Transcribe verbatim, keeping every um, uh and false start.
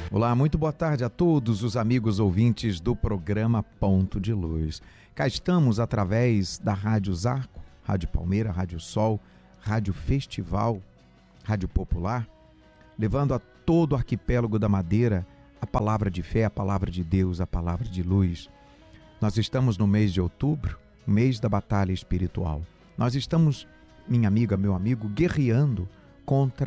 Olá, muito boa tarde a todos os amigos ouvintes do programa Ponto de Luz. Cá estamos através da Rádio Zarco, Rádio Palmeira, Rádio Sol, Rádio Festival, Rádio Popular, levando a todo o arquipélago da Madeira a palavra de fé, a palavra de Deus, a palavra de luz. Nós estamos no mês de outubro, mês da batalha espiritual. Nós estamos, minha amiga, meu amigo, guerreando contra